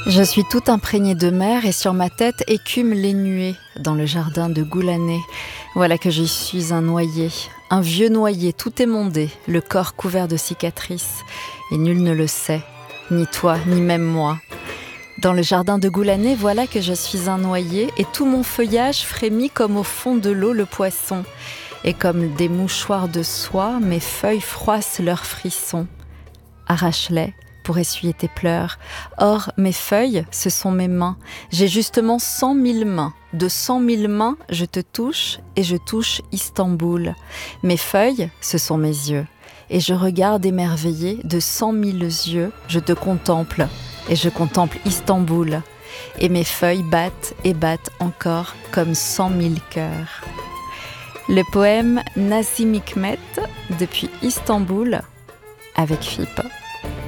Je suis tout imprégnée de mer et sur ma tête écument les nuées dans le jardin de Goulané. Voilà que je suis un noyé, un vieux noyé tout émondé, le corps couvert de cicatrices. Et nul ne le sait, ni toi, ni même moi. Dans le jardin de Goulané, voilà que je suis un noyé et tout mon feuillage frémit comme au fond de l'eau le poisson. Et comme des mouchoirs de soie, mes feuilles froissent leurs frissons. Arrache-les pour essuyer tes pleurs. Or, mes feuilles, ce sont mes mains. J'ai justement 100 000 mains. De 100 000 mains, je te touche et je touche Istanbul. Mes feuilles, ce sont mes yeux. Et je regarde émerveillé de 100 000 yeux, je te contemple et je contemple Istanbul. Et mes feuilles battent et battent encore comme 100 000 cœurs. Le poème Nazım Hikmet depuis Istanbul avec Philippe.